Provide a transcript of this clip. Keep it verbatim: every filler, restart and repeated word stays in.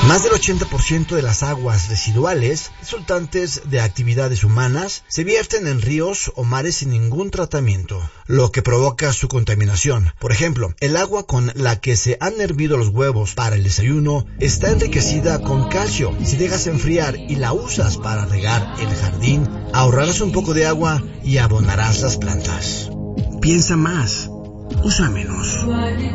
Más del ochenta por ciento de las aguas residuales resultantes de actividades humanas se vierten en ríos o mares sin ningún tratamiento, lo que provoca su contaminación. Por ejemplo, el agua con la que se han hervido los huevos para el desayuno está enriquecida con calcio. Si dejas enfriar y la usas para regar el jardín, ahorrarás un poco de agua y abonarás las plantas. Piensa más, usa menos.